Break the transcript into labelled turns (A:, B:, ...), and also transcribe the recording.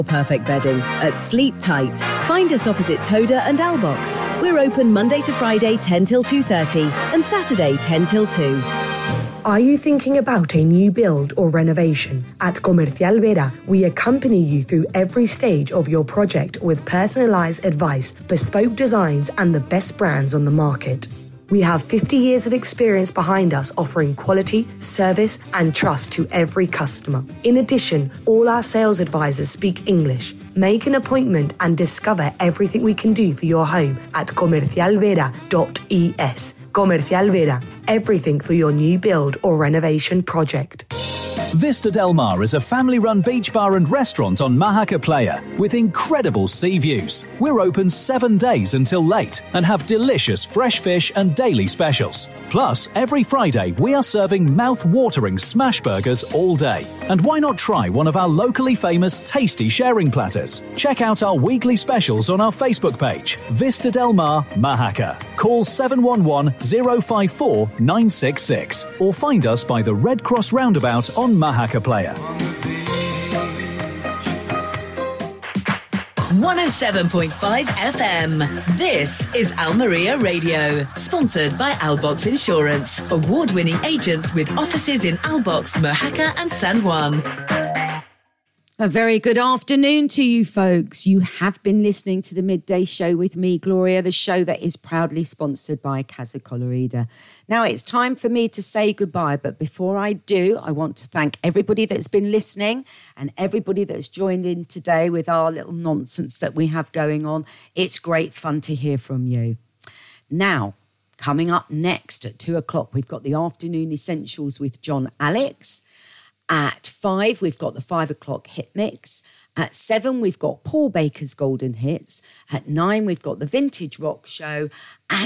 A: Perfect bedding at Sleep Tight. Find us opposite Toda and Albox. We're open Monday to Friday 10 till 2:30 and Saturday 10 till 2.
B: Are you thinking about a new build or renovation? At Comercial Vera, we accompany you through every stage of your project with personalised advice, bespoke designs and the best brands on the market. We have 50 years of experience behind us, offering quality, service and trust to every customer. In addition, all our sales advisors speak English. Make an appointment and discover everything we can do for your home at comercialvera.es. Comercial Vera, everything for your new build or renovation project.
C: Vista Del Mar is a family-run beach bar and restaurant on Mahaca Playa with incredible sea views. We're open 7 days until late and have delicious fresh fish and daily specials. Plus, every Friday we are serving mouth-watering smash burgers all day. And why not try one of our locally famous tasty sharing platters? Check out our weekly specials on our Facebook page, Vista Del Mar Mahaca. Call 711-054-966 or find us by the Red Cross Roundabout on Mahaca Playa.
A: 107.5 FM. This is Almeria Radio, sponsored by Albox Insurance, award-winning agents with offices in Albox, Mojaca and San Juan.
D: A very good afternoon to you folks. You have been listening to the Midday Show with me, Gloria, the show that is proudly sponsored by Casa Colorida. Now it's time for me to say goodbye, but before I do, I want to thank everybody that's been listening and everybody that's joined in today with our little nonsense that we have going on. It's great fun to hear from you. Now, coming up next at 2:00, we've got the Afternoon Essentials with John Alex. At 5, we've got the 5 o'clock hit mix. At 7, we've got Paul Baker's Golden Hits. At 9, we've got the Vintage Rock Show. And